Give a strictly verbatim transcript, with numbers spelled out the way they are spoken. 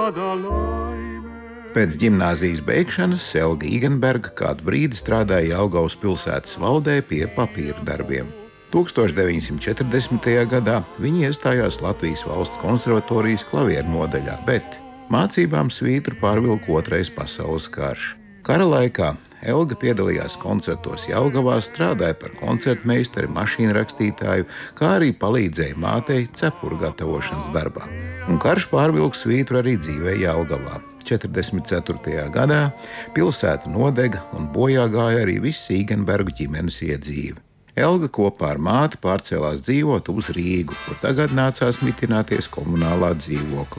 tāda laime. Pēc ģimnāzijas beigšanas Elga Igenberga kādu brīdi strādāja Jelgavas pilsētas valdē pie papīra darbiem. tūkstoš deviņsimt četrdesmitajā gadā viņa iestājās Latvijas Valsts konservatorijas klavieru nodaļā, bet mācībām svītru pārvilka Otrais pasaules karš. Kara laikā Elga piedalījās koncertos Jelgavā, strādāja par koncertmeistari, mašīnrakstītāju, kā arī palīdzēja mātei cepuru gatavošanas darbā. Un karš pārvilka svītru arī dzīvē Jelgavā. četrdesmit ceturtajā gadā pilsēta nodega un bojā gāja arī viss Igenbergu ģimenes iedzīve. Elga kopā ar māti pārcēlās dzīvot uz Rīgu, kur tagad nācās mitināties komunālā dzīvokli.